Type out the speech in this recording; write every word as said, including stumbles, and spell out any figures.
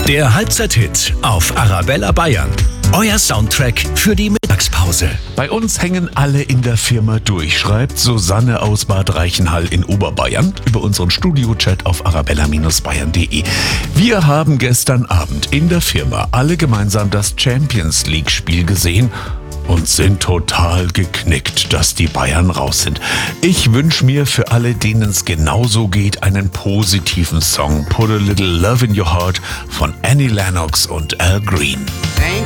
Der Halbzeit-Hit auf Arabella Bayern. Euer Soundtrack für die Mittagspause. Bei uns hängen alle in der Firma durch, schreibt Susanne aus Bad Reichenhall in Oberbayern über unseren Studio-Chat auf arabella Bindestrich bayern punkt de. Wir haben gestern Abend in der Firma alle gemeinsam das Champions League-Spiel gesehen und sind total geknickt, dass die Bayern raus sind. Ich wünsche mir für alle, denen es genauso geht, einen positiven Song. Put a Little Love in Your Heart von Annie Lennox und Al Green. Thank